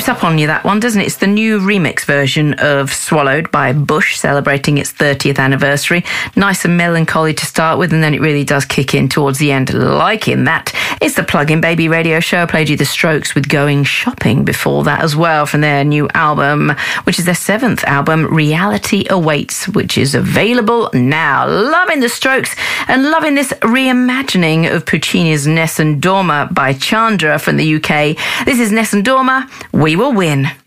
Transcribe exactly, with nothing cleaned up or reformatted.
up on you, that one, doesn't it? It's the new remix version of Swallowed by Bush, celebrating its thirtieth anniversary. Nice and melancholy to start with, and then it really does kick in towards the end. Liking that. It's the Plug-in Baby radio show. I played you The Strokes with Going Shopping before that as well, from their new album, which is their seventh album, Reality Awaits, which is available now. Loving The Strokes and loving this reimagining of Puccini's Nessun Dorma by Chandra from the U K. This is Nessun Dorma, We Will Win.